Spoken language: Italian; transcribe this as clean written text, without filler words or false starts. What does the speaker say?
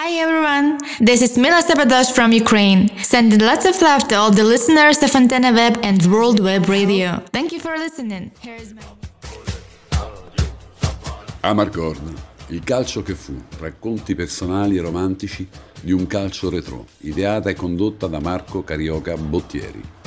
Hi everyone, this is Mila Sabadosh from Ukraine, sending lots of love to all the listeners of Antenna Web and World Web Radio. Thank you for listening. Here is my... Amarcord, il calcio che fu, racconti personali e romantici di un calcio retrò, ideata e condotta da Marco Carioca Bottieri.